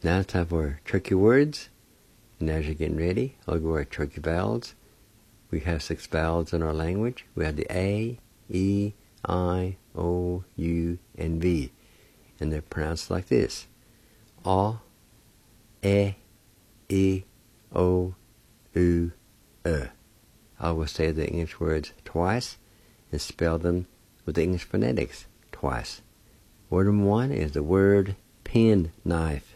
Now it's time for tricky words. And as you're getting ready, I'll go over tricky vowels. We have 6 vowels in our language. We have the A, E, I, O, U, and V. And they're pronounced like this. A, E, O, U, E. I will say the English words twice and spell them with the English phonetics twice. Word number 1 is the word penknife.